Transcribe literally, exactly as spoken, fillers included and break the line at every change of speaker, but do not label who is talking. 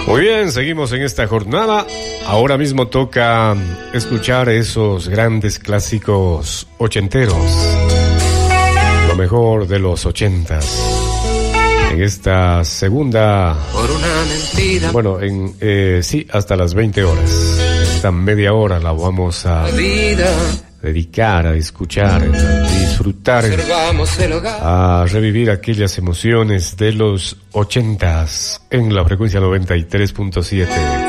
Muy bien, seguimos en esta jornada. Ahora mismo toca escuchar esos grandes clásicos ochenteros. Lo mejor de los ochentas. En esta segunda...
Por una mentira.
Bueno, en eh, sí, hasta las veinte horas. Esta media hora la vamos a dedicar a escuchar, a disfrutar, a revivir aquellas emociones de los ochentas en la frecuencia noventa y tres punto siete.